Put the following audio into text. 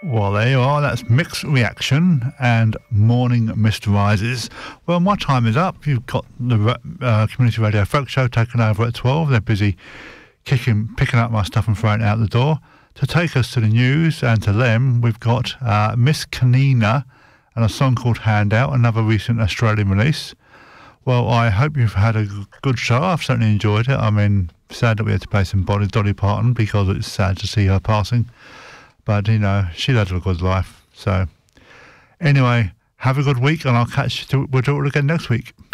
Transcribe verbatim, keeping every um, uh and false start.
Well, there you are. That's Mixed Reaction and Morning Mist Rises. Well, my time is up. You've got the uh, Community Radio Folk Show taken over at twelve. They're busy kicking, picking up my stuff and throwing it out the door. To take us to the news and to them, we've got uh, Miss Kanina and a song called Handout, another recent Australian release. Well, I hope you've had a good show. I've certainly enjoyed it. I mean, sad that we had to play some Dolly, Dolly Parton because it's sad to see her passing. But, you know, she had a good life. So, anyway, have a good week and I'll catch you. To, we'll do it again next week.